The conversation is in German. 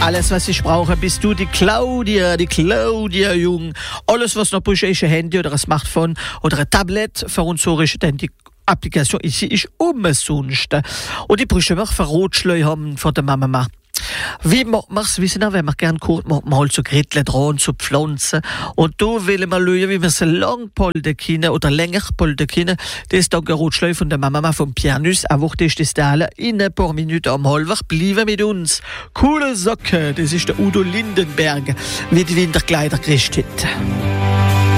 Alles, was ich brauche, bist du, die Claudia Jung. Alles, was noch brauchst, ist ein Handy oder ein Smartphone oder ein Tablet für uns so ist, denn die Applikation ist umsonst. Und die brauchst du auch für Rotschleu haben von der Mama. Wie macht man es? Wissen wir, wenn man gerne kocht, macht man halt so Grettle dran, so Pflanzen. Und da will man schauen, wie wir sie lang polden können oder länger polden können. Das ist dann der Rotschleu von der Mama von Pianus. Auch das ist das alle. In ein paar Minuten am halber bleiben mit uns. Coole Socke, das ist der Udo Lindenberg, wie die Winterkleider gekriegt hat.